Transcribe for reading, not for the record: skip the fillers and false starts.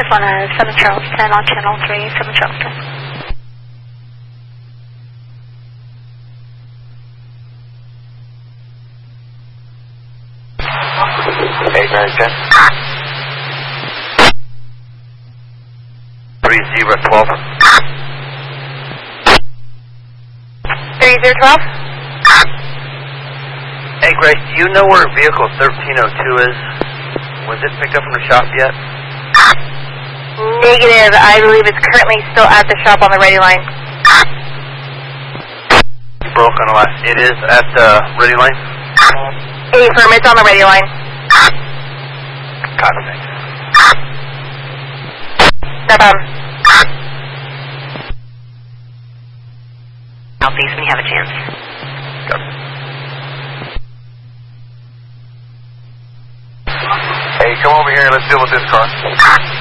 traffic on 7 Charleston on channel 3, 7 Charleston. Hey, Mary 10. 3012. 3012? Hey, Grace, do you know where vehicle 1302 is? Was it picked up from the shop yet? Negative. I believe it's currently still at the shop on the ready line. Broke on the last. It is at the ready line? Affirm, it's on the ready line. God, thanks. No problem. Southeast when you have a chance. Go. Hey, come over here and let's deal with this car.